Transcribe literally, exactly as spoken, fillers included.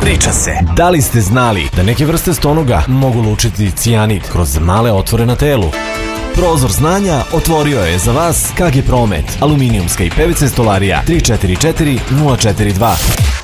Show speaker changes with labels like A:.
A: Priča se.
B: Da li ste znali da neke vrste stonoga mogu lučiti cijanid kroz male otvore na telu? Prozor znanja otvorio je za vas K G Promet, aluminijumska i P V C stolarija tri četiri četiri nula četiri dva.